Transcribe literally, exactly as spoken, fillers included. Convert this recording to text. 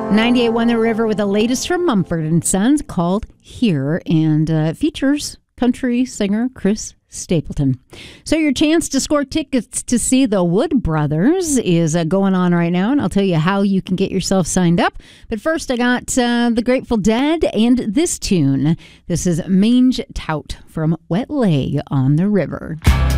ninety-eight one The River with the latest from Mumford and Sons called Here, and uh, features country singer Chris Stapleton. So your chance to score tickets to see the Wood Brothers is uh, going on right now, and I'll tell you how you can get yourself signed up. But first, I got uh, the Grateful Dead and this tune. This is Mange Tout from Wet Leg on the River.